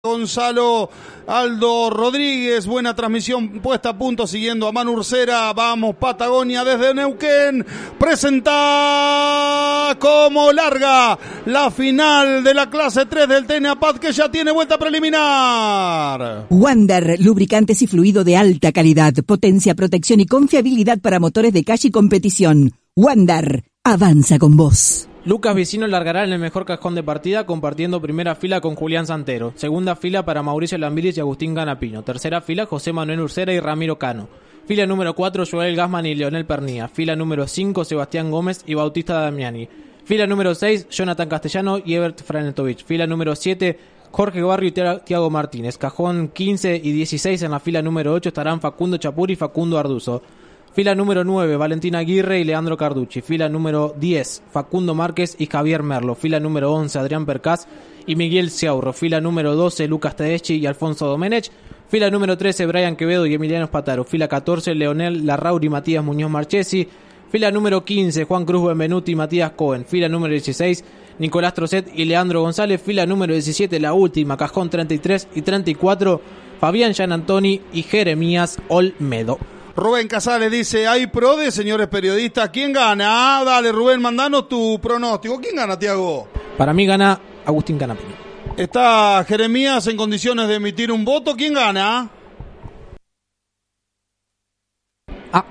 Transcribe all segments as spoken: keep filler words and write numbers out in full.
Gonzalo Aldo Rodríguez, buena transmisión puesta a punto siguiendo a Manu Ursera. Vamos Patagonia desde Neuquén, presenta como larga la final de la clase tres del T N A P A D que ya tiene vuelta preliminar. Wander, lubricantes y fluido de alta calidad, potencia, protección y confiabilidad para motores de calle y competición. Wander, avanza con vos. Lucas Vicino largará en el mejor cajón de partida compartiendo primera fila con Julián Santero, segunda fila para Mauricio Lambiris y Agustín Canapino, tercera fila José Manuel Ursera y Ramiro Cano, fila número cuatro Joel Gassman y Leonel Pernía, fila número cinco Sebastián Gómez y Bautista Damiani, fila número seis Jonathan Castellano y Ebert Franetovich, fila número siete Jorge Barrio y Tiago Martínez, cajón quince y dieciséis en la fila número ocho estarán Facundo Chapuri y Facundo Arduzo. Fila número nueve, Valentina Aguirre y Leandro Carducci. Fila número diez, Facundo Márquez y Javier Merlo. Fila número once, Adrián Percás y Miguel Ciaurro. Fila número doce, Lucas Tedeschi y Alfonso Domenech. Fila número trece, Brian Quevedo y Emiliano Spataro. Fila catorce, Leonel Larrauri y Matías Muñoz Marchesi. Fila número quince, Juan Cruz Benvenuti y Matías Cohen. Fila número dieciséis, Nicolás Trocet y Leandro González. Fila número diecisiete, la última, cajón treinta y tres y treinta y cuatro, Fabián Gianantoni y Jeremías Olmedo. Rubén Casales dice, hay prode, señores periodistas, ¿quién gana? Ah, dale Rubén, mandanos tu pronóstico. ¿Quién gana, Tiago? Para mí gana Agustín Canapino. ¿Está Jeremías en condiciones de emitir un voto? ¿Quién gana? Ah.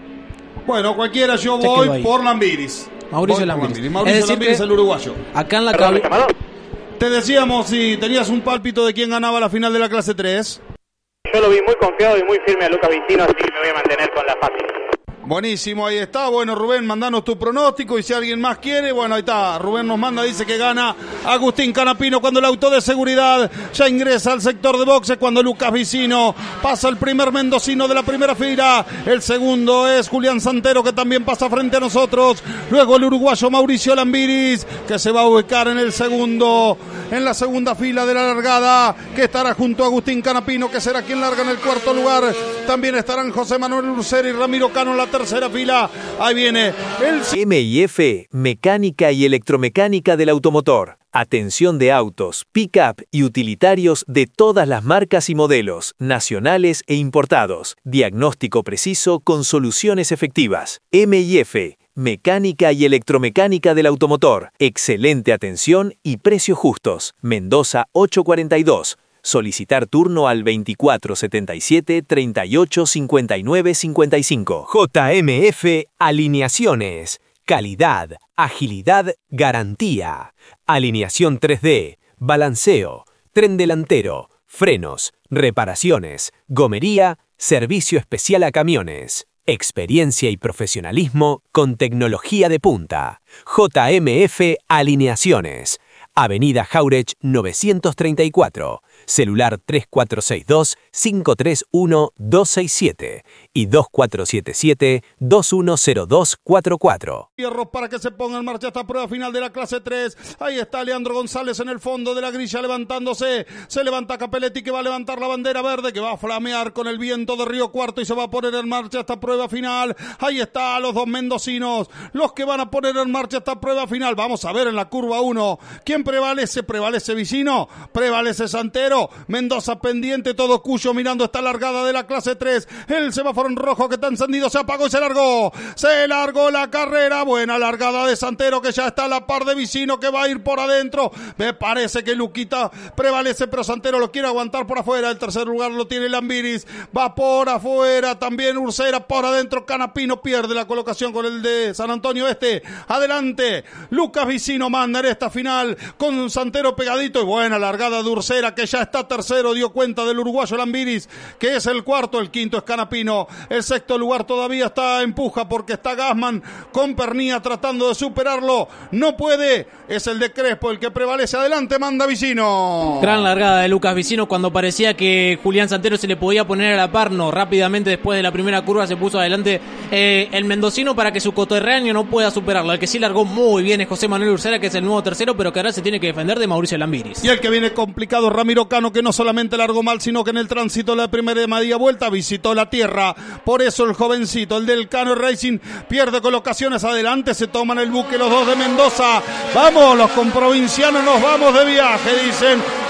Bueno, cualquiera, yo voy por Lambiris. Mauricio Lambiris. Mauricio es Lambiris, el uruguayo. Acá en la cabeza. Te decíamos si tenías un pálpito de quién ganaba la final de la clase tres. Yo lo vi muy confiado y muy firme a Lucas Vicino, así que me voy a mantener con la fácil. Buenísimo, ahí está. Bueno, Rubén, mandanos tu pronóstico y si alguien más quiere, bueno, ahí está. Rubén nos manda, dice que gana Agustín Canapino cuando el auto de seguridad ya ingresa al sector de boxes, cuando Lucas Vicino pasa el primer mendocino de la primera fila. El segundo es Julián Santero, que también pasa frente a nosotros. Luego el uruguayo Mauricio Lambiris, que se va a ubicar en el segundo, en la segunda fila de la largada, que estará junto a Agustín Canapino, que será quien larga en el cuarto lugar. También estarán José Manuel Ursera y Ramiro Cano en la tercera fila. Ahí viene el M I F, mecánica y electromecánica del automotor. Atención de autos, pick-up y utilitarios de todas las marcas y modelos, nacionales e importados. Diagnóstico preciso con soluciones efectivas. M I F, mecánica y electromecánica del automotor. Excelente atención y precios justos. Mendoza ochocientos cuarenta y dos. Solicitar turno al veinticuatro setenta y siete treinta y ocho cincuenta y nueve cincuenta y cinco. J M F Alineaciones. Calidad, agilidad, garantía. Alineación tres D, balanceo, tren delantero, frenos, reparaciones, gomería, servicio especial a camiones. Experiencia y profesionalismo con tecnología de punta. J M F Alineaciones. Avenida Jauretsch novecientos treinta y cuatro, celular tres cuatro seis dos, cinco tres uno, dos seis siete y dos cuatro siete siete, dos uno cero dos cuatro cuatro. Hierro para que se ponga en marcha esta prueba final de la clase tres. Ahí está Leandro González en el fondo de la grilla levantándose. Se levanta Capelletti, que va a levantar la bandera verde, que va a flamear con el viento de Río Cuarto y se va a poner en marcha esta prueba final. Ahí está los dos mendocinos, los que van a poner en marcha esta prueba final. Vamos a ver en la curva uno quién prevalece. Prevalece Vicino, prevalece Santero, Mendoza pendiente, todo Cuyo mirando esta largada de la clase tres. El semáforo en rojo que está encendido se apagó y se largó. Se largó la carrera. Buena largada de Santero, que ya está a la par de Vicino, que va a ir por adentro. Me parece que Luquita prevalece, pero Santero lo quiere aguantar por afuera. El tercer lugar lo tiene Lambiris. Va por afuera también Ursera, por adentro Canapino pierde la colocación con el de San Antonio Este. Adelante Lucas Vicino manda en esta final con Santero pegadito y buena largada de Ursera, que ya está tercero, dio cuenta del uruguayo Lambiris, que es el cuarto, el quinto es Canapino, el sexto lugar todavía está empuja porque está Gassman con Pernía tratando de superarlo, no puede, es el de Crespo el que prevalece, adelante manda Vicino. Gran largada de Lucas Vicino cuando parecía que Julián Santero se le podía poner a la par, no, rápidamente después de la primera curva se puso adelante eh, el mendocino para que su coterráneo no pueda superarlo. El que sí largó muy bien es José Manuel Ursera, que es el nuevo tercero, pero que ahora se tiene que defender de Mauricio Lambiris. Y el que viene complicado, Ramiro Cano, que no solamente largó mal, sino que en el tránsito de la primera y media vuelta visitó la tierra. Por eso el jovencito, el del Cano Racing, pierde colocaciones adelante, se toman el buque los dos de Mendoza. Vamos, los comprovincianos nos vamos de viaje, dicen.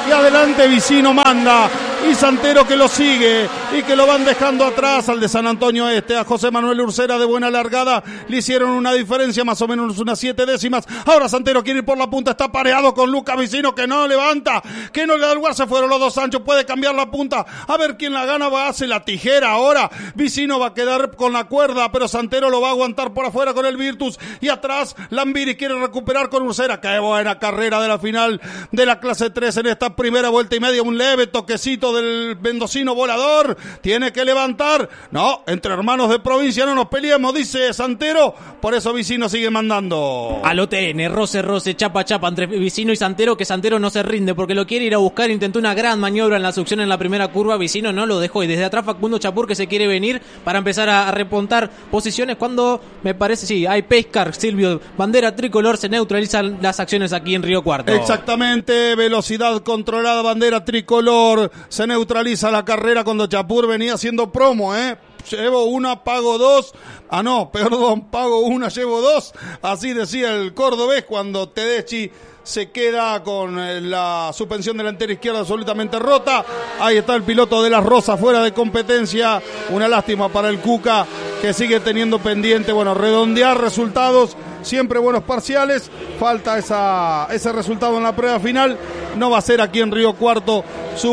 y adelante Vicino manda. Y Santero que lo sigue y que lo van dejando atrás al de San Antonio Este. A José Manuel Ursera de buena largada le hicieron una diferencia, más o menos unas siete décimas. Ahora Santero quiere ir por la punta, está pareado con Lucas Vicino que no levanta, que no le da el lugar, se fueron los dos anchos, puede cambiar la punta, a ver quién la gana, va a hacer la tijera ahora. Vicino va a quedar con la cuerda, pero Santero lo va a aguantar por afuera con el Virtus. Y atrás Lambiris quiere recuperar con Ursera. Qué buena carrera de la final de la clase tres en esta primera vuelta y media, un leve toquecito del mendocino volador, tiene que levantar. No, entre hermanos de provincia no nos peleemos, dice Santero, por eso Vicino sigue mandando. Al O T N, roce, roce, chapa, chapa entre Vicino y Santero, que Santero no se rinde porque lo quiere ir a buscar, intentó una gran maniobra en la succión en la primera curva, Vicino no lo dejó y desde atrás Facundo Chapur que se quiere venir para empezar a, a repuntar posiciones cuando me parece, sí, hay pescar, Silvio, bandera tricolor, se neutralizan las acciones aquí en Río Cuarto. Exactamente, velocidad controlada, bandera tricolor, se neutraliza la carrera cuando Chapur venía haciendo promo, ¿eh? Llevo una, pago dos. Ah, no, perdón, pago una, llevo dos. Así decía el cordobés cuando Tedeschi se queda con la suspensión delantera izquierda absolutamente rota. Ahí está el piloto de las Rosas fuera de competencia. Una lástima para el Cuca, que sigue teniendo pendiente, bueno, redondear resultados. Siempre buenos parciales. Falta esa, ese resultado en la prueba final. No va a ser aquí en Río Cuarto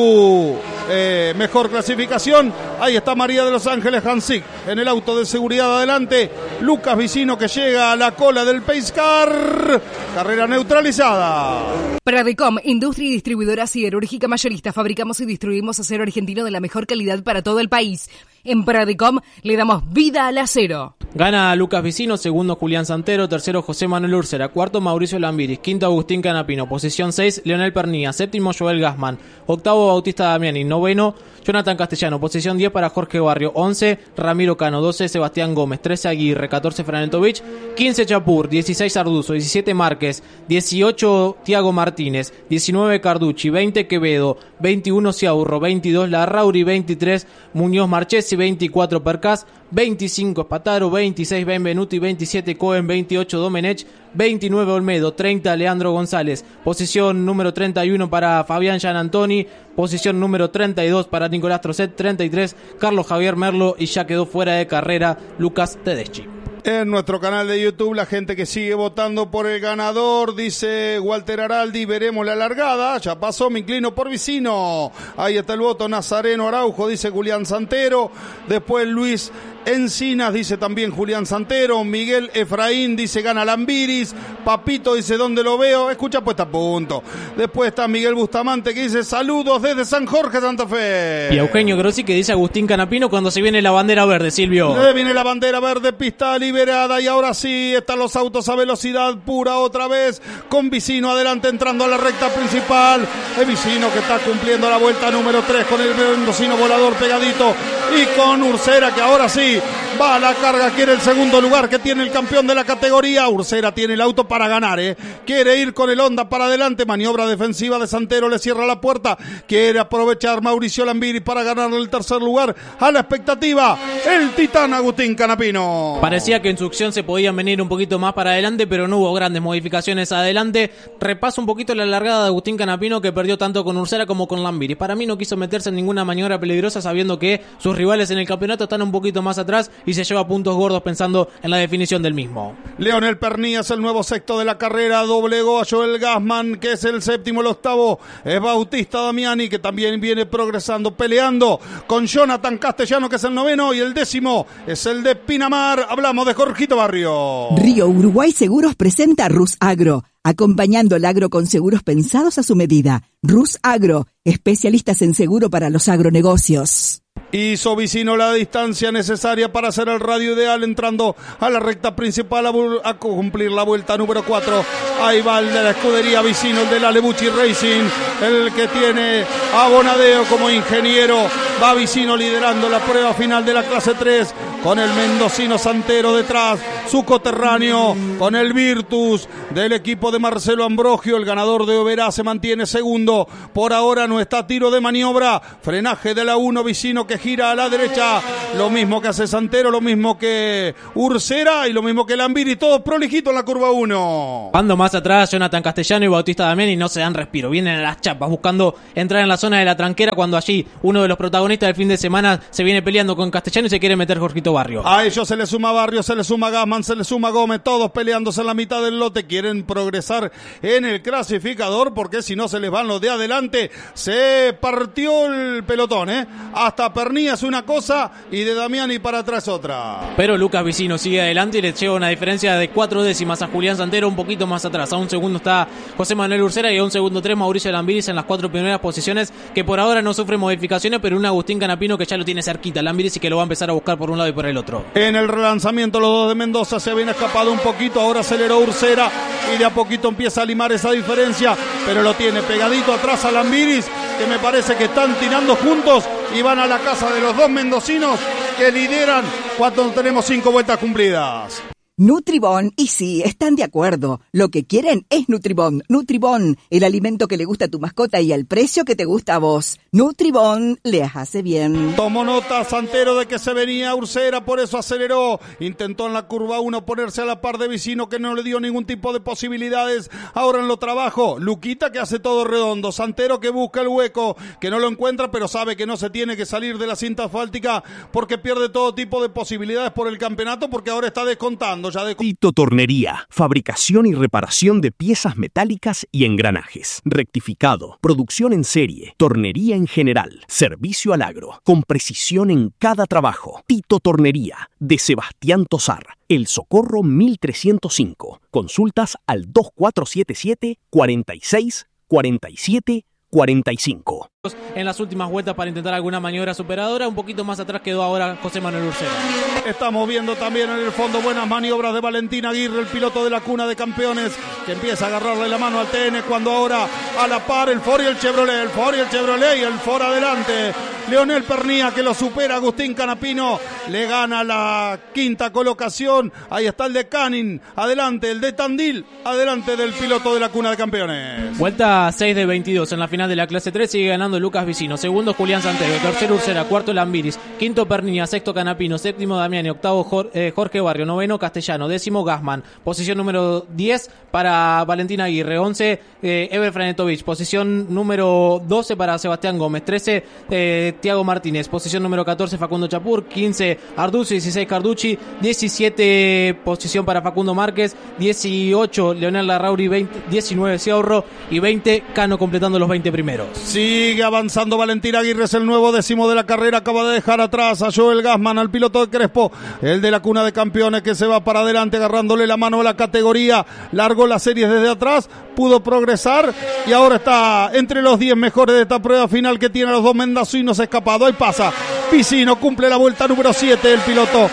su eh, mejor clasificación. Ahí está María de los Ángeles Hansik en el auto de seguridad adelante. Lucas Vicino que llega a la cola del Pace Car. Carrera neutralizada. Pradecom, industria y distribuidora siderúrgica mayorista. Fabricamos y distribuimos acero argentino de la mejor calidad para todo el país. En Pradecom le damos vida al acero. Gana Lucas Vicino, segundo Julián Santero, tercero José Manuel Ursera, cuarto Mauricio Lambiris, quinto Agustín Canapino, posición seis Leonel Pernía, séptimo Joel Gassman, octavo Bautista Damiani, noveno Jonathan Castellano, posición diez para Jorge Barrio, once Ramiro Cano, doce Sebastián Gómez, trece Aguirre, catorce Franetovich, quince Chapur, dieciséis Arduzo, diecisiete Márquez, dieciocho Tiago Martínez, diecinueve Carducci, veinte Quevedo, veintiuno Ciaurro, veintidós Larrauri, veintitrés Muñoz Marchesi, veinticuatro Percas, veinticinco Espataro, veintiséis Benvenuti, veintisiete Cohen, veintiocho Domenech, veintinueve Olmedo, treinta Leandro González, posición número treinta y uno para Fabián Gianantoni, posición número treinta y dos para Nicolás Trocet, treinta y tres Carlos Javier Merlo y ya quedó fuera de carrera Lucas Tedeschi. En nuestro canal de YouTube, la gente que sigue votando por el ganador, dice Walter Araldi, veremos la largada, ya pasó, me inclino por Vicino. Ahí está el voto, Nazareno Araujo, dice Julián Santero. Después Luis Encinas, dice también Julián Santero. Miguel Efraín, dice gana Lambiris. Papito, dice ¿dónde lo veo? Escucha, puesta a punto. Después está Miguel Bustamante, que dice saludos desde San Jorge, Santa Fe. Y Eugenio Grossi, que dice Agustín Canapino cuando se viene la bandera verde, Silvio. Se viene la bandera verde, pista liberada, y ahora sí están los autos a velocidad pura otra vez, con Vicino adelante entrando a la recta principal. El Vicino que está cumpliendo la vuelta número tres con el mendocino volador pegadito, y con Ursera que ahora sí va a la carga, quiere el segundo lugar que tiene el campeón de la categoría. Ursera tiene el auto para ganar, ¿eh? Quiere ir con el Honda para adelante, maniobra defensiva de Santero, le cierra la puerta, quiere aprovechar Mauricio Lambiris para ganar el tercer lugar. A la expectativa, el titán Agustín Canapino. Parecía que en succión se podían venir un poquito más para adelante, pero no hubo grandes modificaciones adelante. Repaso un poquito la largada de Agustín Canapino, que perdió tanto con Ursera como con Lambiris. Para mí no quiso meterse en ninguna maniobra peligrosa, sabiendo que sus rivales en el campeonato están un poquito más atrás y se lleva puntos gordos pensando en la definición del mismo. Leonel Pernía es el nuevo sexto de la carrera, doblegó a Joel Gassman, que es el séptimo, el octavo es Bautista Damiani, que también viene progresando, peleando con Jonathan Castellano, que es el noveno, y el décimo es el de Pinamar. Hablamos de Jorgito Barrio. Río Uruguay Seguros presenta Rus Agro, acompañando el agro con seguros pensados a su medida. Rus Agro, especialistas en seguro para los agronegocios. Hizo Vicino la distancia necesaria para hacer el radio ideal, entrando a la recta principal a, a cumplir la vuelta número cuatro. Ahí va el de la escudería Vicino, el de la Lebucci Racing, el que tiene a Bonadeo como ingeniero Va Vicino liderando la prueba final de la clase tres con el mendocino Santero detrás. Su coterráneo con el Virtus del equipo de Marcelo Ambrogio. El ganador de Oberá se mantiene segundo. Por ahora no está tiro de maniobra. Frenaje de la uno, Vicino que gira a la derecha. Lo mismo que hace Santero, lo mismo que Ursera y lo mismo que Lambiri. Todos prolijitos en la curva uno. Cuando más atrás, Jonathan Castellano y Bautista Damiani no se dan respiro. Vienen a las chapas buscando entrar en la zona de la tranquera cuando allí uno de los protagonistas del fin de semana se viene peleando con Castellano y se quiere meter Jorgito Barrio. A ellos se le suma Barrio, se le suma Gassman, se le suma Gómez, todos peleándose en la mitad del lote. Quieren progresar en el clasificador porque si no se les van los de adelante. Se partió el pelotón, ¿eh? Hasta Pernía es una cosa y de Damiani para atrás otra. Pero Lucas Vicino sigue adelante y le lleva una diferencia de cuatro décimas a Julián Santero un poquito más atrás. A un segundo está José Manuel Ursera y a un segundo tres Mauricio Lambiris en las cuatro primeras posiciones, que por ahora no sufre modificaciones, pero un Agustín Canapino que ya lo tiene cerquita Lambiris y que lo va a empezar a buscar por un lado y por el otro. En el relanzamiento los dos de Mendoza se habían escapado un poquito, ahora aceleró Ursera y de a poquito empieza a limar esa diferencia, pero lo tiene pegadito atrás a Lambiris, que me parece que están tirando juntos y van a la casa de los dos mendocinos que lideran cuando tenemos cinco vueltas cumplidas. Nutribón, y sí, están de acuerdo. Lo que quieren es Nutribón. Nutribón, el alimento que le gusta a tu mascota y al precio que te gusta a vos. Nutribón les hace bien. Tomó nota Santero de que se venía Ursera, por eso aceleró. Intentó en la curva uno ponerse a la par de Vicino, que no le dio ningún tipo de posibilidades. Ahora en lo trabajo, Luquita que hace todo redondo. Santero que busca el hueco, que no lo encuentra, pero sabe que no se tiene que salir de la cinta asfáltica porque pierde todo tipo de posibilidades por el campeonato, porque ahora está descontando. De... Tito Tornería, fabricación y reparación de piezas metálicas y engranajes. Rectificado, producción en serie, tornería en general, servicio al agro, con precisión en cada trabajo. Tito Tornería, de Sebastián Tosar, El Socorro mil trescientos cinco. Consultas al dos cuatro siete siete, cuarenta y seis, cuarenta y siete, cuarenta y cinco. En las últimas vueltas para intentar alguna maniobra superadora. Un poquito más atrás quedó ahora José Manuel Ursera. Estamos viendo también en el fondo buenas maniobras de Valentín Aguirre, el piloto de la cuna de campeones, que empieza a agarrarle la mano al T N cuando ahora a la par el Ford y el Chevrolet, el Ford y el Chevrolet y el Ford adelante. Leonel Pernía que lo supera, Agustín Canapino le gana la quinta colocación. Ahí está el de Canin, adelante el de Tandil, adelante del piloto de la cuna de campeones. Vuelta seis de veintidós en la final de la clase tres, sigue ganando Lucas Vicino, segundo Julián Santero, tercero Ursera, cuarto Lambiris, quinto Pernía, sexto Canapino, séptimo Damiani, octavo Jorge Barrio, noveno Castellano, décimo Gassman, posición número diez para Valentín Aguirre, once eh, Ever Franetovich, posición número doce para Sebastián Gómez, trece eh, Tiago Martínez, posición número catorce Facundo Chapur, quince Arducci, dieciséis Carducci, diecisiete posición para Facundo Márquez, dieciocho Leonel Larrauri, veinte, diecinueve Ciaurro y veinte Cano, completando los veinte primeros. Sigue avanzando Valentín Aguirre, es el nuevo décimo de la carrera, acaba de dejar atrás a Joel Gassman, al piloto de Crespo, el de la cuna de campeones, que se va para adelante agarrándole la mano a la categoría, largó las series desde atrás, pudo progresar y ahora está entre los diez mejores de esta prueba final que tiene a los dos mendocinos escapados. Ahí pasa Vicino, cumple la vuelta número siete, el piloto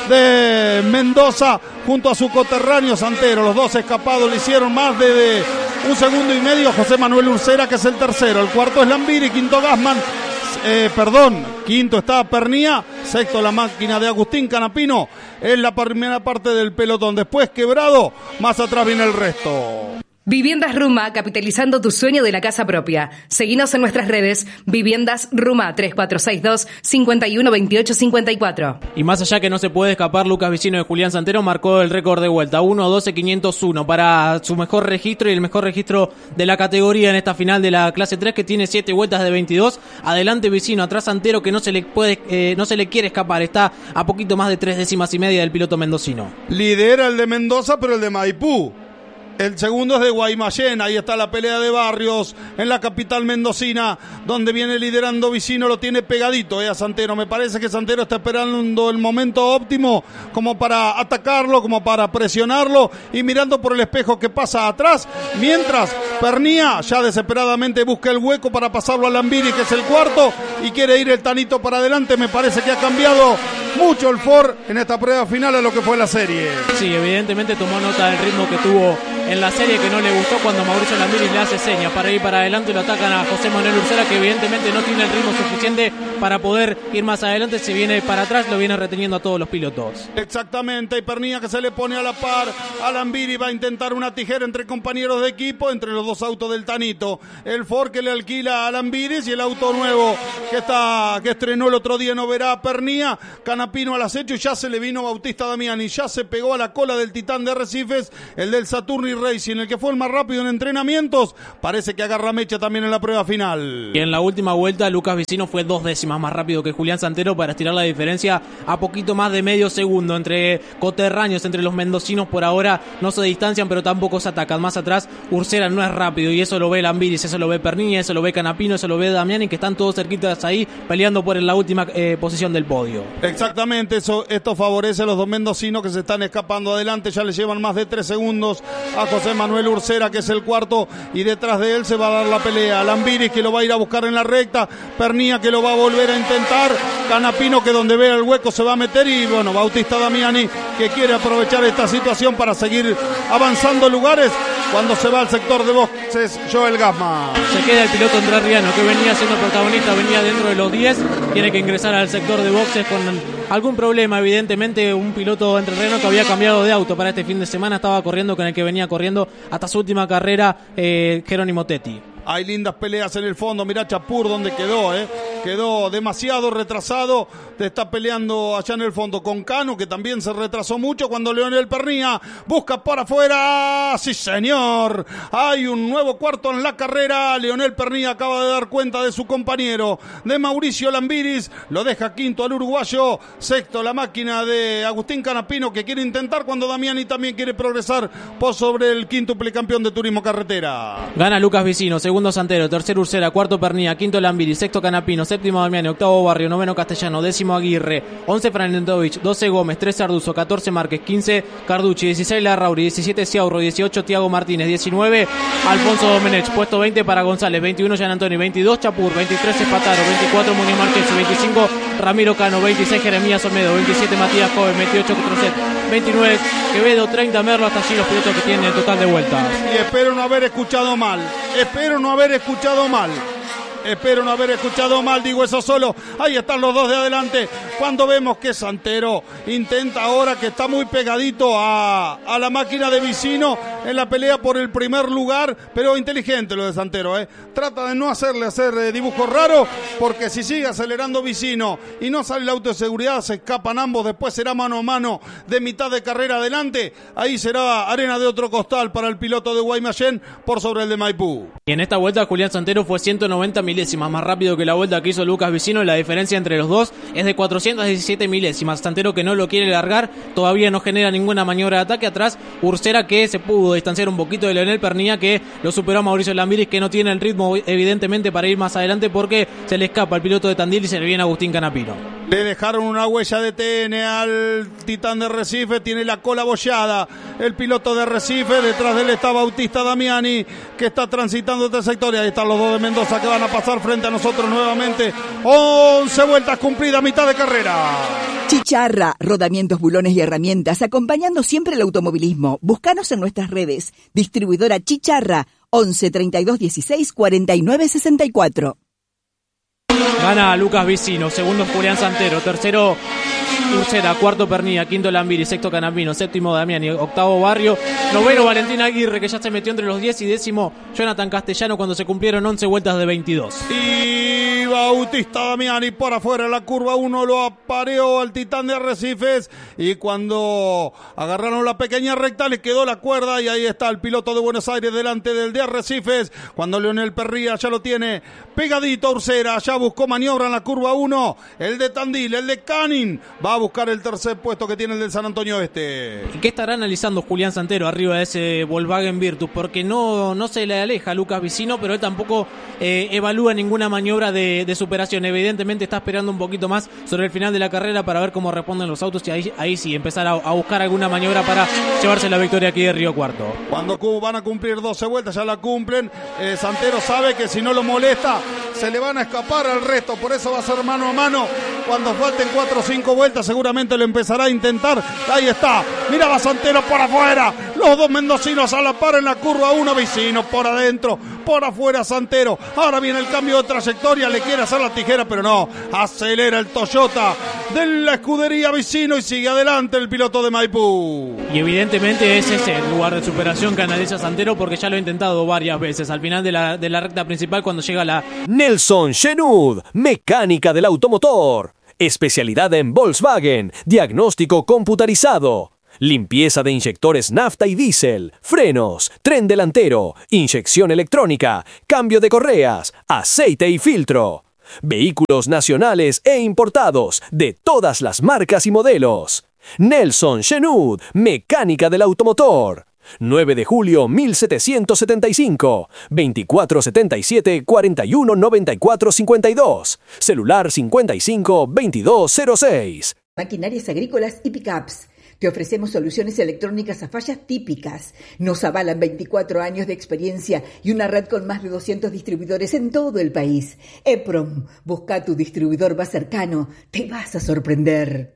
de Mendoza junto a su coterráneo Santero, los dos escapados le hicieron más de, de un segundo y medio. José Manuel Ursera, que es el tercero, el cuarto es Lambiri, quinto Gassman, eh, perdón, quinto está Pernía, sexto la máquina de Agustín Canapino, es la primera parte del pelotón, después Quebrado, más atrás viene el resto. Viviendas Ruma, capitalizando tu sueño de la casa propia. Seguinos en nuestras redes, Viviendas Ruma, tres cuatro seis dos, cinco uno dos ocho cinco cuatro. Y más allá que no se puede escapar, Lucas Vicino de Julián Santero marcó el récord de vuelta, uno doce quinientos uno para su mejor registro y el mejor registro de la categoría en esta final de la clase tres, que tiene siete vueltas de veintidós. Adelante Vicino, atrás Santero, que no se le puede, eh, no se le quiere escapar, está a poquito más de tres décimas y media del piloto mendocino. Lidera el de Mendoza, pero el de Maipú. El segundo es de Guaymallén, ahí está la pelea de Barrios en la capital mendocina, donde viene liderando Vicino, lo tiene pegadito eh, a Santero. Me parece que Santero está esperando el momento óptimo como para atacarlo, como para presionarlo y mirando por el espejo que pasa atrás, mientras Pernía ya desesperadamente busca el hueco para pasarlo a Lambiri, que es el cuarto, y quiere ir el Tanito para adelante. Me parece que ha cambiado mucho el Ford en esta prueba final a lo que fue la serie. Sí, evidentemente tomó nota del ritmo que tuvo en la serie, que no le gustó cuando Mauricio Lambiris le hace señas para ir para adelante y lo atacan a José Manuel Ursera, que evidentemente no tiene el ritmo suficiente para poder ir más adelante. Se viene para atrás, lo viene reteniendo a todos los pilotos. Exactamente, y Pernilla que se le pone a la par a Lambiris, va a intentar una tijera entre compañeros de equipo, entre los dos autos del Tanito, el Ford que le alquila a Lambiris y el auto nuevo que está que estrenó el otro día no verá a Pernilla. Canapino al acecho y ya se le vino Bautista Damiani, ya se pegó a la cola del Titán de Arrecifes, el del Saturni Racing, el que fue el más rápido en entrenamientos, parece que agarra mecha también en la prueba final. Y en la última vuelta Lucas Vicino fue dos décimas más rápido que Julián Santero para estirar la diferencia a poquito más de medio segundo. Entre coterráneos, entre los mendocinos por ahora no se distancian, pero tampoco se atacan. Más atrás Ursera no es rápido y eso lo ve Lambiris, eso lo ve Pernilla, eso lo ve Canapino, eso lo ve Damiani, que están todos cerquitas ahí peleando por la última eh, posición del podio. Exactamente, eso, esto favorece a los dos mendocinos que se están escapando adelante, ya le llevan más de tres segundos a José Manuel Ursera, que es el cuarto, y detrás de él se va a dar la pelea. Lambiris que lo va a ir a buscar en la recta, Pernilla que lo va a volver a intentar, Canapino que donde vea el hueco se va a meter, y bueno, Bautista Damiani que quiere aprovechar esta situación para seguir avanzando lugares cuando se va al sector de boxes Joel Gassman. Se queda el piloto entrerriano que venía siendo protagonista, venía dentro de los diez, tiene que ingresar al sector de boxes con algún problema, evidentemente. Un piloto entrerriano que había cambiado de auto para este fin de semana, estaba corriendo con el que venía corriendo hasta su última carrera, eh, Jerónimo Tetti. Hay lindas peleas en el fondo, mirá Chapur donde quedó, eh. Quedó demasiado retrasado, está peleando allá en el fondo con Cano, que también se retrasó mucho cuando Leonel Pernilla busca para afuera. Sí señor, hay un nuevo cuarto en la carrera. Leonel Pernilla acaba de dar cuenta de su compañero, de Mauricio Lambiris, lo deja quinto al uruguayo, sexto la máquina de Agustín Canapino, que quiere intentar cuando Damiani también quiere progresar por sobre el quíntuple campeón de turismo carretera. Gana Lucas Vicino, segundo Santero, tercero Ursera, cuarto Pernilla, quinto Lambiris, sexto Canapino, séptimo Damiani, octavo Barrio, noveno Castellano, décimo Aguirre, once Franentovich, doce Gómez, trece Arduzo, catorce Márquez, quince Carducci, dieciséis Larrauri, diecisiete Ciaurro, dieciocho Tiago Martínez, diecinueve Alfonso Domenech, puesto veinte para González, veintiuno Gian Antonio, veintidós Chapur, veintitrés Espataro, veinticuatro Muñoz Marquez, veinticinco Ramiro Cano, veintiséis Jeremías Olmedo, veintisiete Matías Joven, veintiocho Trocet, veintinueve Quevedo, treinta Merlo. Hasta allí los pilotos que tienen el total de vueltas. Y espero no haber escuchado mal, espero no haber escuchado mal. Espero no haber escuchado mal, digo eso solo. Ahí están los dos de adelante. Cuando vemos que Santero intenta ahora, que está muy pegadito a, a la máquina de Vicino en la pelea por el primer lugar, pero inteligente lo de Santero, ¿eh? Trata de no hacerle hacer eh, dibujos raros, porque si sigue acelerando Vicino y no sale el auto de seguridad, se escapan ambos, después será mano a mano de mitad de carrera adelante. Ahí será arena de otro costal para el piloto de Guaymallén por sobre el de Maipú. Y en esta vuelta Julián Santero fue ciento noventa milésimas más rápido que la vuelta que hizo Lucas Vicino. La diferencia entre los dos es de cuatrocientas diecisiete milésimas. Santero que no lo quiere largar, todavía no genera ninguna maniobra de ataque. Atrás Ursera, que se pudo distanciar un poquito de Leonel Pernilla, que lo superó a Mauricio Lambiris, que no tiene el ritmo evidentemente para ir más adelante, porque se le escapa el piloto de Tandil y se le viene Agustín Canapino. Le dejaron una huella de T N al Titán de Recife, tiene la cola bollada el piloto de Recife, detrás de él está Bautista Damiani, que está transitando este sector, y ahí están los dos de Mendoza que van a pasar frente a nosotros nuevamente. once vueltas cumplidas, mitad de carrera. Chicharra, rodamientos, bulones y herramientas, acompañando siempre el automovilismo. Búscanos en nuestras redes. Distribuidora Chicharra, once treinta y dos dieciséis cuarenta y nueve sesenta y cuatro. Gana Lucas Vicino, segundo Julián Santero, tercero Ursera, cuarto Pernilla, quinto Lambiris, sexto Canapino, séptimo Damiani, octavo Barrio, noveno Valentín Aguirre, que ya se metió entre los diez, y décimo Jonathan Castellano cuando se cumplieron once vueltas de veintidós. Y Bautista Damiani por afuera, la curva uno lo apareó al Titán de Arrecifes, y cuando agarraron la pequeña recta le quedó la cuerda, y ahí está el piloto de Buenos Aires delante del de Arrecifes, cuando Leonel Pernilla ya lo tiene pegadito a Ursera, ya buscó maniobra en la curva uno, el de Tandil, el de Canin, va a buscar el tercer puesto que tiene el del San Antonio Este. ¿Qué estará analizando Julián Santero arriba de ese Volkswagen Virtus? Porque no, no se le aleja a Lucas Vicino, pero él tampoco eh, evalúa ninguna maniobra de, de superación. Evidentemente está esperando un poquito más sobre el final de la carrera para ver cómo responden los autos, y ahí, ahí sí empezar a, a buscar alguna maniobra para llevarse la victoria aquí de Río Cuarto. Cuando van a cumplir doce vueltas, ya la cumplen, eh, Santero sabe que si no lo molesta se le van a escapar al resto, por eso va a ser mano a mano Cuando falten cuatro o cinco vueltas seguramente lo empezará a intentar. Ahí está, mira va Santero por afuera. Los dos mendocinos a la par en la curva uno. Vicino por adentro, por afuera Santero. Ahora viene el cambio de trayectoria, le quiere hacer la tijera, pero no. Acelera el Toyota de la escudería Vicino y sigue adelante el piloto de Maipú. Y evidentemente ese es el lugar de superación que analiza Santero, porque ya lo ha intentado varias veces. Al final de la, de la recta principal, cuando llega la... Nelson Chenud, mecánica del automotor. Especialidad en Volkswagen, diagnóstico computarizado. Limpieza de inyectores nafta y diésel, frenos, tren delantero, inyección electrónica, cambio de correas, aceite y filtro. Vehículos nacionales e importados de todas las marcas y modelos. Nelson Chenud, mecánica del automotor. nueve de julio mil setecientos setenta y cinco, veinticuatro setenta y siete, cuarenta y uno noventa y cuatro cincuenta y dos, celular cincuenta y cinco, veintidós cero seis. Maquinarias agrícolas y pickups. Te ofrecemos soluciones electrónicas a fallas típicas. Nos avalan veinticuatro años de experiencia y una red con más de doscientos distribuidores en todo el país. EPROM, busca tu distribuidor más cercano. Te vas a sorprender.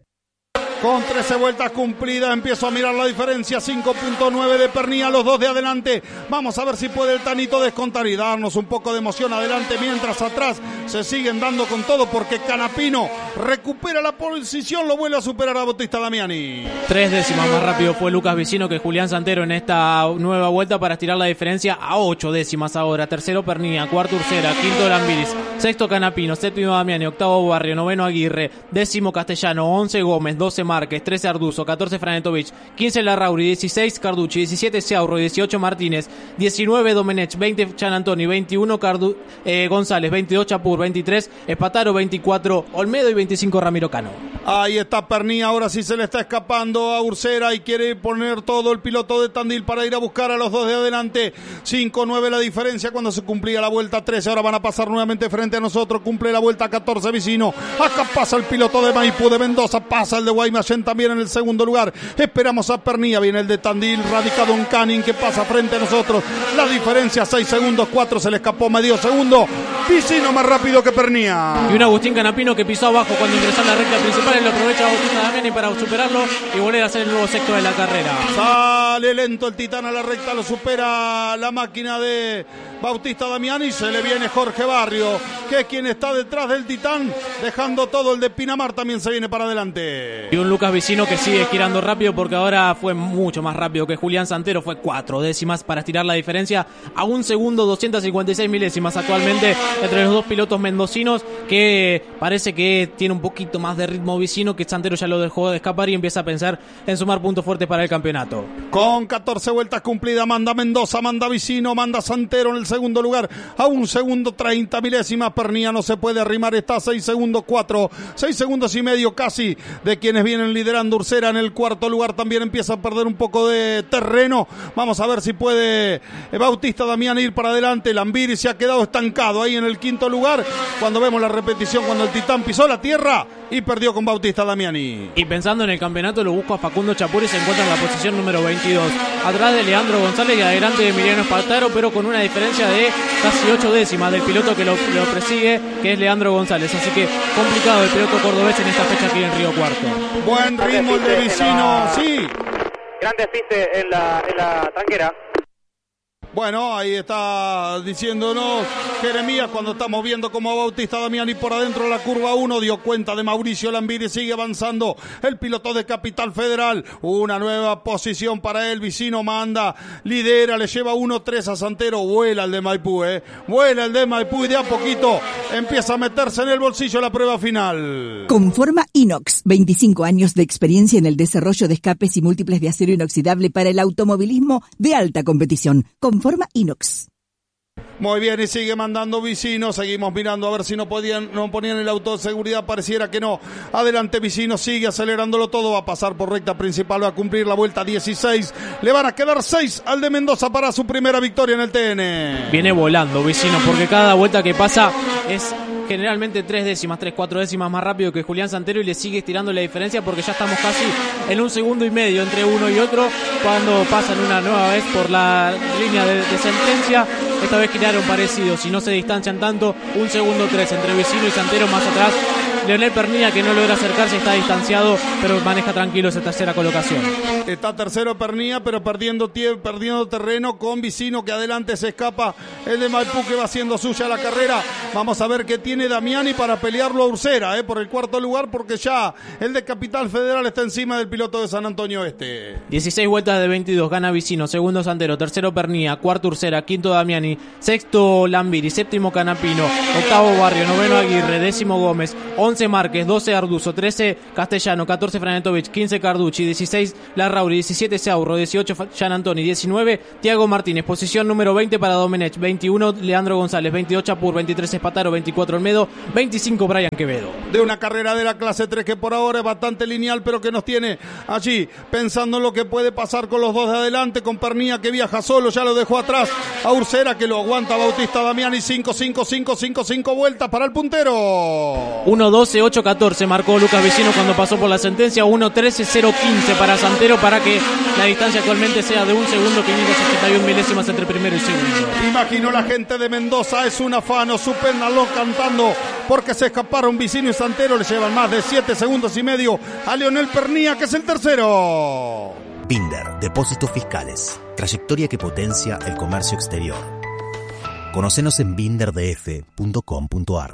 Con trece vueltas cumplidas, empiezo a mirar la diferencia, cinco punto nueve de Pernía, los dos de adelante. Vamos a ver si puede el Tanito descontar y darnos un poco de emoción adelante, mientras atrás se siguen dando con todo porque Canapino recupera la posición, lo vuelve a superar a Bautista Damiani. Tres décimas más rápido fue Lucas Vicino que Julián Santero en esta nueva vuelta para estirar la diferencia a ocho décimas ahora. Tercero Pernía, cuarto Ursera, quinto Lambiris, sexto Canapino, séptimo Damiani, octavo Barrio, noveno Aguirre, décimo Castellano, once Gómez, doce Márquez, trece Arduzo, catorce Franetovich, quince Larrauri, dieciséis Carducci, diecisiete Ciaurro, dieciocho Martínez, diecinueve Domenech, veinte Chanantoni, veintiuno Cardu, eh, González, veintidós Chapur, veintitrés Espataro, veinticuatro Olmedo y veinticinco Ramiro Cano. Ahí está Pernía, ahora sí se le está escapando a Ursera y quiere poner todo el piloto de Tandil para ir a buscar a los dos de adelante. cinco nueve la diferencia cuando se cumplía la vuelta trece, ahora van a pasar nuevamente frente a nosotros, cumple la vuelta catorce Vicino. Acá pasa el piloto de Maipú, de Mendoza, pasa el de Guaymallén también en el segundo lugar. Esperamos a Pernía, viene el de Tandil, radicado en Canning que pasa frente a nosotros. La diferencia seis segundos, cuatro se le escapó medio segundo. Vicino más rápido que Pernía. Y un Agustín Canapino que pisó abajo cuando ingresó a la recta principal y lo aprovecha Bautista Damiani para superarlo y volver a ser el nuevo sexto de la carrera. Sale lento el Titán a la recta, lo supera la máquina de Bautista Damiani. Se le viene Jorge Barrio, que es quien está detrás del Titán, dejando todo. El de Pinamar también se viene para adelante. Y un Lucas Vicino que sigue girando rápido porque ahora fue mucho más rápido que Julián Santero, fue cuatro décimas para estirar la diferencia a un segundo, doscientas cincuenta y seis milésimas actualmente entre los dos pilotos mendocinos, que parece que tiene un poquito más de ritmo Vicino, que Santero ya lo dejó de escapar y empieza a pensar en sumar puntos fuertes para el campeonato. Con catorce vueltas cumplidas, manda Mendoza, manda Vicino, manda Santero en el segundo lugar a un segundo treinta milésimas. Pernía no se puede arrimar, está a seis segundos cuatro, seis segundos y medio casi de quienes vienen liderando. Ursera en el cuarto lugar también empieza a perder un poco de terreno. Vamos a ver si puede Bautista Damiani ir para adelante. Lambiri se ha quedado estancado ahí en el quinto lugar. Cuando vemos la repetición, cuando el Titán pisó la tierra y perdió con Bautista Damiani. Y pensando en el campeonato, lo busco a Facundo Chapur y se encuentra en la posición número veintidós. Atrás de Leandro González y adelante de Emiliano Espataro, pero con una diferencia de casi ocho décimas del piloto que lo, lo persigue, que es Leandro González. Así que complicado el piloto cordobés en esta fecha aquí en Río Cuarto. Buen ritmo el de Vicino, sí. Gran despiste en la, en la tanquera. Bueno, ahí está diciéndonos Jeremías cuando estamos viendo como Bautista Damiani por adentro de la curva uno dio cuenta de Mauricio Lambiri, sigue avanzando el piloto de Capital Federal, una nueva posición para él. Vicino manda, lidera, le lleva uno tres a Santero, vuela el de Maipú, eh, vuela el de Maipú y de a poquito empieza a meterse en el bolsillo la prueba final. Conforma Inox, veinticinco años de experiencia en el desarrollo de escapes y múltiples de acero inoxidable para el automovilismo de alta competición. Conforma Inox. Muy bien, y sigue mandando Vicino. Seguimos mirando a ver si no podían, no ponían el auto de seguridad. Pareciera que no. Adelante Vicino, sigue acelerándolo todo. Va a pasar por recta principal, va a cumplir la vuelta dieciséis. Le van a quedar seis al de Mendoza para su primera victoria en el T N. Viene volando Vicino porque cada vuelta que pasa es generalmente tres décimas, tres, cuatro décimas más rápido que Julián Santero y le sigue estirando la diferencia porque ya estamos casi en un segundo y medio entre uno y otro cuando pasan una nueva vez por la línea de, de sentencia. Esta vez giraron parecidos, si no se distancian tanto, un segundo tres entre Vicino y Santero. Más atrás Leonel Pernilla, que no logra acercarse, está distanciado, pero maneja tranquilo esa tercera colocación. Está tercero Pernilla, pero perdiendo, tie- perdiendo terreno con Vicino, que adelante se escapa. El de Maipú, que va haciendo suya la carrera. Vamos a ver qué tiene Damiani para pelearlo a Ursera, eh, por el cuarto lugar, porque ya el de Capital Federal está encima del piloto de San Antonio Este. dieciséis vueltas de veintidós, gana Vicino, segundo Santero, tercero Pernilla, cuarto Ursera, quinto Damiani, sexto Lambiri, séptimo Canapino, octavo Barrio, noveno Aguirre, décimo Gómez, once Márquez, doce Arduzo, trece Castellano, catorce Franetovich, quince Carducci, dieciséis Larrauri, diecisiete Saurro, dieciocho Gian Antoni, diecinueve Tiago Martínez, posición número veinte para Domenech, veintiuno Leandro González, veintidós Chapur, veintitrés Espataro, veinticuatro Olmedo, veinticinco Brian Quevedo. De una carrera de la clase tres que por ahora es bastante lineal, pero que nos tiene allí pensando en lo que puede pasar con los dos de adelante, con Pernilla que viaja solo, ya lo dejó atrás a Ursera, que lo aguanta Bautista Damiani. Cinco, cinco, cinco, cinco, cinco vueltas para el puntero. uno doce ocho catorce marcó Lucas Vicino cuando pasó por la sentencia. Uno trece cero quince para Santero, para que la distancia actualmente sea de un segundo, quinientos ochenta y uno milésimas entre primero y segundo. Imagino la gente de Mendoza, es un afano, supéndanlo cantando, porque se escaparon Vicino y Santero, le llevan más de siete segundos y medio a Leonel Pernilla, que es el tercero. Binder, Depósitos Fiscales, trayectoria que potencia el comercio exterior. Conocenos en binder d f punto com punto a r.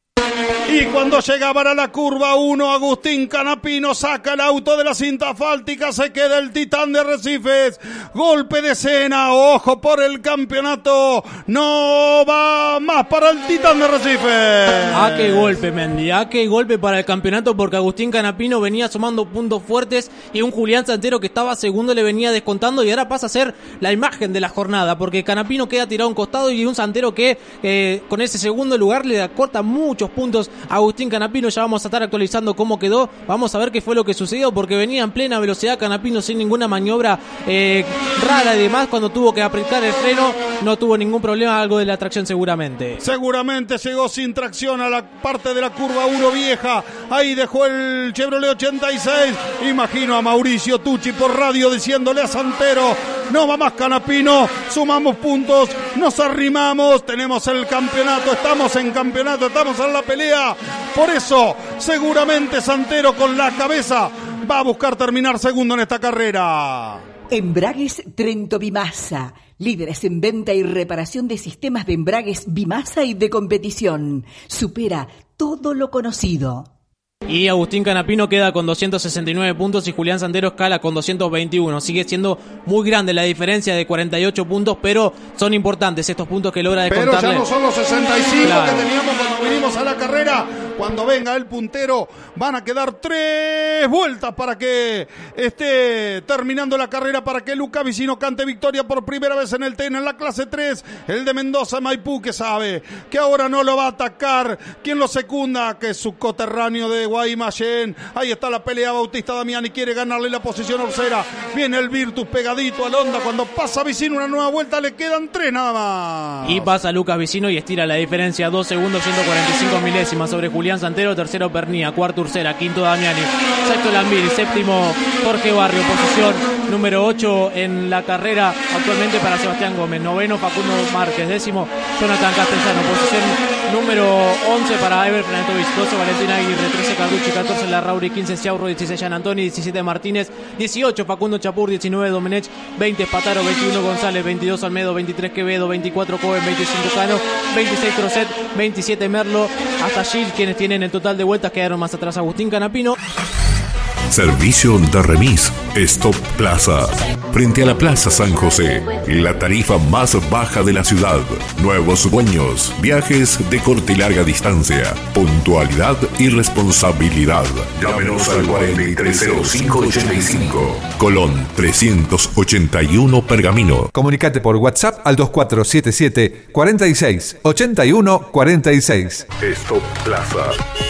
Y cuando llegaban a la curva uno, Agustín Canapino saca el auto de la cinta asfáltica, se queda el Titán de Arrecifes, golpe de escena, ojo por el campeonato, no va más para el Titán de Arrecifes. Ah, qué golpe, Mendy, ah, qué golpe para el campeonato, porque Agustín Canapino venía sumando puntos fuertes y un Julián Santero que estaba segundo le venía descontando, y ahora pasa a ser la imagen de la jornada, porque Canapino queda tirado a un costado y un Santero que eh, con ese segundo lugar le acorta muchos puntos a Agustín Canapino. Ya vamos a estar actualizando cómo quedó, vamos a ver qué fue lo que sucedió, porque venía en plena velocidad Canapino sin ninguna maniobra eh, rara y demás. Cuando tuvo que apretar el freno no tuvo ningún problema, algo de la tracción seguramente. Seguramente llegó sin tracción a la parte de la curva uno vieja, ahí dejó el Chevrolet ochenta y seis, imagino a Mauricio Tucci por radio diciéndole a Santero, no va más Canapino, sumamos puntos, nos arrimamos, tenemos el campeonato, estamos en campeonato, estamos en la pelea, por eso seguramente Santero con la cabeza va a buscar terminar segundo en esta carrera. Embragues Trento Bimasa, líderes en venta y reparación de sistemas de embragues Bimasa y de competición. Supera todo lo conocido. Y Agustín Canapino queda con doscientos sesenta y nueve puntos y Julián Santero escala con doscientos veintiuno. Sigue siendo muy grande la diferencia de cuarenta y ocho puntos, pero son importantes estos puntos que logra descontarle. Pero ya no son los sesenta y cinco claro. que teníamos cuando vinimos a la carrera. Cuando venga el puntero van a quedar tres vueltas para que esté terminando la carrera, para que Luca Vicino cante victoria por primera vez en el T E N en la clase tres. El de Mendoza Maipú, que sabe que ahora no lo va a atacar. ¿Quién lo secunda? Que es su coterráneo de Guaymallén. Ahí está la pelea. Bautista Damiani quiere ganarle la posición a Ursera. Viene el Virtus pegadito al Honda. Cuando pasa Vicino una nueva vuelta le quedan tres nada más. Y pasa Lucas Vicino y estira la diferencia dos segundos, ciento cuarenta y cinco milésimas sobre Julián Santero. Tercero Pernilla, cuarto Ursera, quinto Damiani, sexto Lambiri, séptimo Jorge Barrio, posición número ocho en la carrera actualmente para Sebastián Gómez, noveno Facundo Márquez, décimo Jonathan Castellano, posición número once para Ever Franetovich, doce Valentina Aguirre, trece Carducci, catorce Larrauri, quince Ciaurro, dieciséis Gian Antoni, diecisiete Martínez, dieciocho Facundo Chapur, diecinueve Domenech, veinte Espataro, veintiuno González, veintidós Olmedo, veintitrés Quevedo, veinticuatro Cohen, veinticinco Cano, veintiséis Crosset, veintisiete Merlo, hasta allí quienes tienen el total de vueltas. Quedaron más atrás Agustín Canapino. Servicio de remis Stop Plaza. Frente a la Plaza San José, la tarifa más baja de la ciudad. Nuevos dueños, viajes de corta y larga distancia, puntualidad y responsabilidad. Llámenos al cuarenta y tres cero cinco ochenta y cinco. Colón trescientos ochenta y uno Pergamino. Comunicate por WhatsApp al dos cuatro siete siete, cuarenta y seis, ochenta y uno, cuarenta y seis. Stop Plaza.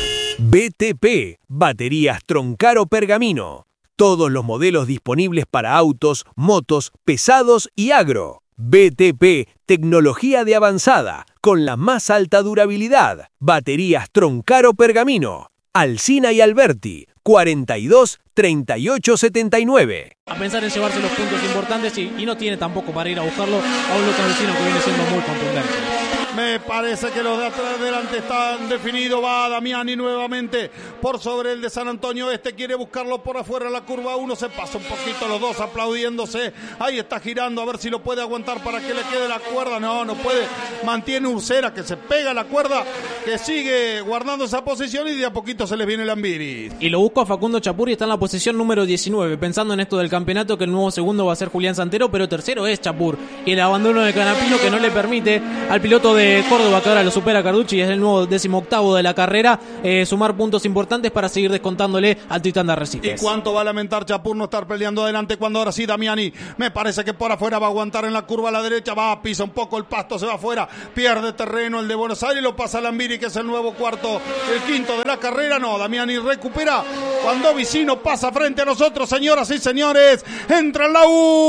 B T P, Baterías Troncaro Pergamino. Todos los modelos disponibles para autos, motos, pesados y agro. B T P, tecnología de avanzada, con la más alta durabilidad. Baterías Troncaro Pergamino. Alsina y Alberti, cuarenta y dos, treinta y ocho, setenta y nueve. A pensar en llevarse los puntos importantes y, y no tiene tampoco para ir a buscarlo a un Lucas Vicino que viene siendo muy contundente. Me parece que los de atrás delante están definidos. Va Damiani nuevamente por sobre el de San Antonio. Este quiere buscarlo por afuera. La curva uno se pasa un poquito los dos aplaudiéndose. Ahí está girando a ver si lo puede aguantar para que le quede la cuerda. No, no puede. Mantiene Ursera que se pega la cuerda, que sigue guardando esa posición y de a poquito se les viene el Ambiris. Y lo busco a Facundo Chapur y está en la posición número diecinueve. Pensando en esto del campeonato, que el nuevo segundo va a ser Julián Santero, pero tercero es Chapur. Y el abandono de Canapino que no le permite al piloto de Córdoba, que ahora lo supera Carducci y es el nuevo décimo octavo de la carrera, eh, sumar puntos importantes para seguir descontándole al Titán de Arrecifes. ¿Y cuánto va a lamentar Chapur no estar peleando adelante cuando ahora sí Damiani me parece que por afuera va a aguantar en la curva a la derecha, va, pisa un poco el pasto, se va afuera, pierde terreno el de Buenos Aires, lo pasa Lambiri, que es el nuevo cuarto, el quinto de la carrera. No, Damiani recupera cuando Vicino pasa frente a nosotros, señoras y señores. Entra en la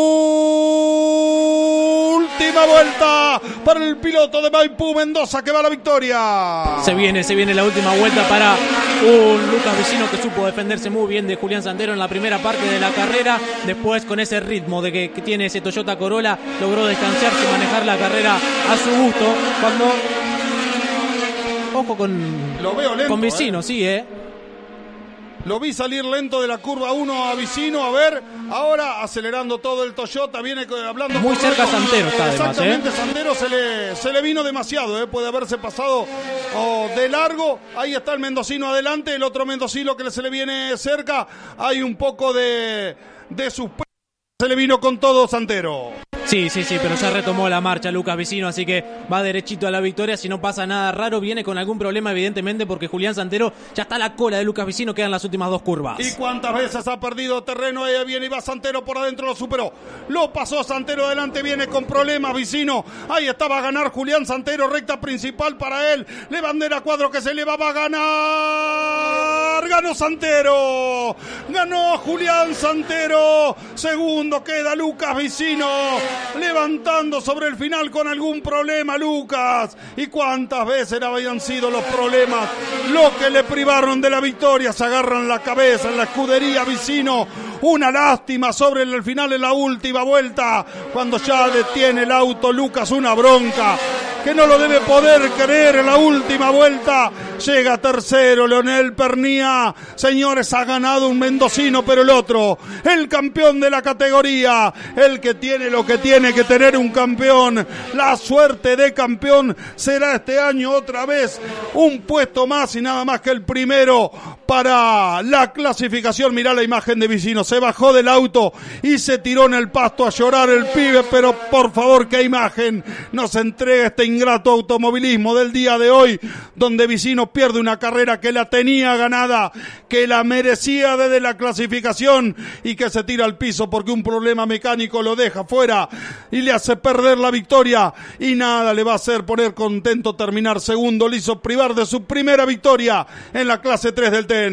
última vuelta para el piloto de Maipú, Mendoza, que va a la victoria. Se viene, se viene la última vuelta para un Lucas Vicino que supo defenderse muy bien de Julián Santero en la primera parte de la carrera. Después, con ese ritmo de que, que tiene ese Toyota Corolla, logró distanciarse y manejar la carrera a su gusto. Cuando... Ojo con, Lo veo lento, con Vicino, eh. sí, eh. Lo vi salir lento de la curva uno a Vicino, a ver, ahora acelerando todo el Toyota, viene hablando... Muy cerca Santero está además, Exactamente, ¿eh? Santero se le, se le vino demasiado, ¿eh? Puede haberse pasado oh, de largo. Ahí está el mendocino adelante, el otro mendocino que se le viene cerca. Hay un poco de, de suspenso, se le vino con todo Santero. Sí, sí, sí, pero ya retomó la marcha Lucas Vicino, así que va derechito a la victoria. Si no pasa nada raro, viene con algún problema evidentemente, porque Julián Santero ya está a la cola de Lucas Vicino, quedan las últimas dos curvas. ¿Y cuántas veces ha perdido terreno? Ahí viene y va Santero por adentro, lo superó. Lo pasó Santero adelante, viene con problemas Vicino. Ahí estaba a ganar Julián Santero, recta principal para él. Le bandera cuadro que se le va a ganar. Ganó Santero. Ganó Julián Santero. Segundo queda Lucas Vicino. Levantando sobre el final con algún problema Lucas. ¿Y cuántas veces habían sido los problemas lo que le privaron de la victoria? Se agarran la cabeza en la escudería Vicino. Una lástima sobre el final en la última vuelta, cuando ya detiene el auto Lucas, una bronca que no lo debe poder creer. En la última vuelta llega tercero Leonel Pernía. Señores, ha ganado un mendocino, pero el otro, el campeón de la categoría, el que tiene lo que tiene que tener un campeón, la suerte de campeón, será este año otra vez un puesto más y nada más que el primero para la clasificación. Mirá la imagen de Vicino, se bajó del auto y se tiró en el pasto a llorar el pibe, pero por favor, qué imagen nos entrega este ingrato automovilismo del día de hoy, donde Vicino pierde una carrera que la tenía ganada, que la merecía desde la clasificación, y que se tira al piso porque un problema mecánico lo deja fuera y le hace perder la victoria, y nada le va a hacer poner contento terminar segundo, le hizo privar de su primera victoria en la clase tres del T N.